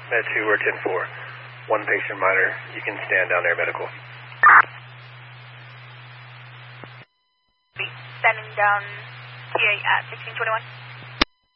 Med 2, we're 10-4. One patient minor. You can stand down there, medical. Standing down TA at 1621.